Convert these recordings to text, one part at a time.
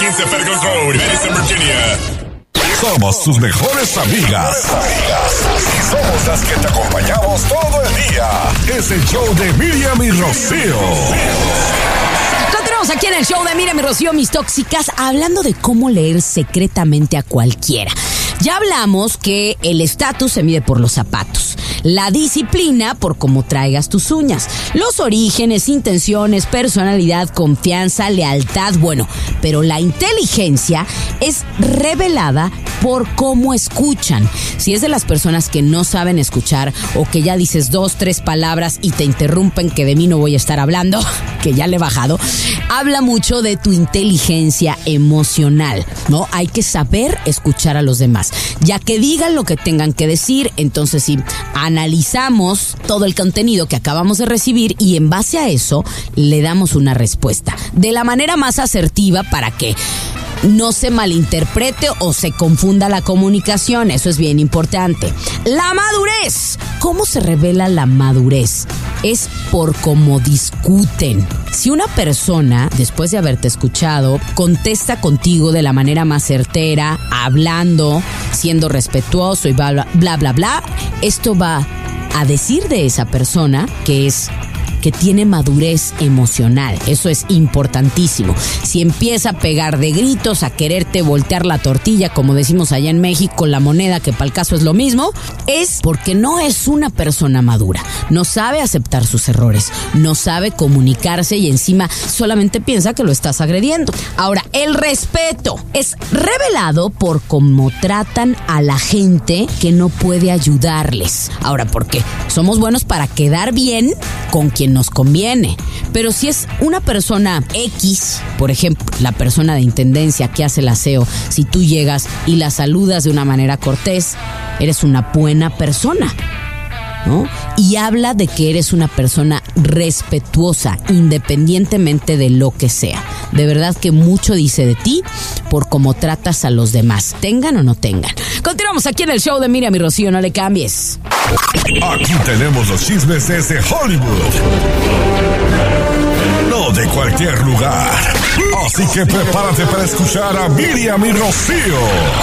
15 Fergus Road, Madison, Virginia. Somos sus mejores amigas. Y somos las que te acompañamos todo el día. Es el show de Miriam y Rocío. Continuamos aquí en el show de Miriam y Rocío, mis tóxicas, hablando de cómo leer secretamente a cualquiera. Ya hablamos que el estatus se mide por los zapatos, la disciplina por cómo traigas tus uñas, los orígenes, intenciones, personalidad, confianza, lealtad, bueno, pero la inteligencia es revelada por cómo escuchan. Si es de las personas que no saben escuchar o que ya dices 2, 3 palabras y te interrumpen que de mí no voy a estar hablando, que ya le he bajado, habla mucho de tu inteligencia emocional, ¿no? Hay que saber escuchar a los demás. Ya que digan lo que tengan que decir, entonces sí, analizamos todo el contenido que acabamos de recibir y en base a eso le damos una respuesta de la manera más asertiva para que no se malinterprete o se confunda la comunicación. Eso es bien importante. La madurez. ¿Cómo se revela la madurez? Es por cómo discuten. Si una persona, después de haberte escuchado, contesta contigo de la manera más certera, hablando, siendo respetuoso y bla, bla, bla, bla, bla, esto va a decir de esa persona que tiene madurez emocional. Eso es importantísimo. Si empieza a pegar de gritos, a quererte voltear la tortilla, como decimos allá en México, la moneda, que para el caso es lo mismo, es porque no es una persona madura. No sabe aceptar sus errores, no sabe comunicarse y encima solamente piensa que lo estás agrediendo. Ahora, el respeto es revelado por cómo tratan a la gente que no puede ayudarles. Ahora, ¿por qué? Somos buenos para quedar bien con quien nos conviene, pero si es una persona X, por ejemplo, la persona de intendencia que hace el aseo, si tú llegas y la saludas de una manera cortés, eres una buena persona, ¿no? Y habla de que eres una persona respetuosa, independientemente de lo que sea. De verdad que mucho dice de ti por cómo tratas a los demás, tengan o no tengan. Continuamos aquí en el show de Miriam y Rocío, no le cambies. Aquí tenemos los chismes desde Hollywood. No de cualquier lugar. Así que prepárate para escuchar a Miriam y Rocío.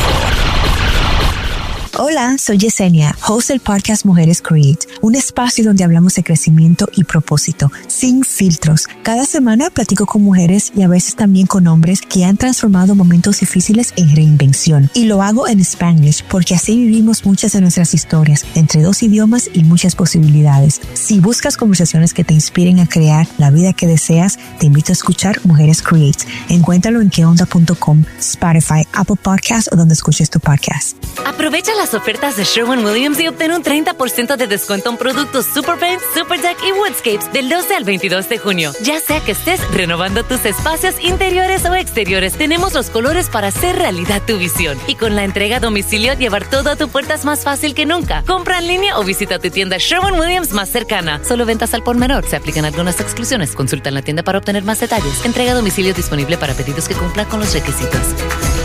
Hola, soy Yesenia, host del podcast Mujeres Create, un espacio donde hablamos de crecimiento y propósito, sin filtros. Cada semana platico con mujeres y a veces también con hombres que han transformado momentos difíciles en reinvención. Y lo hago en Spanglish porque así vivimos muchas de nuestras historias, entre 2 idiomas y muchas posibilidades. Si buscas conversaciones que te inspiren a crear la vida que deseas, te invito a escuchar Mujeres Create. Encuéntralo en queonda.com, Spotify, Apple Podcasts o donde escuches tu podcast. Aprovecha las ofertas de Sherwin-Williams y obtén un 30% de descuento en productos Super Paint, Super Deck y Woodscapes del 12 al 22 de junio. Ya sea que estés renovando tus espacios interiores o exteriores, tenemos los colores para hacer realidad tu visión. Y con la entrega a domicilio, llevar todo a tu puerta es más fácil que nunca. Compra en línea o visita tu tienda Sherwin-Williams más cercana. Solo ventas al por menor. Se aplican algunas exclusiones. Consulta en la tienda para obtener más detalles. Entrega a domicilio disponible para pedidos que cumplan con los requisitos.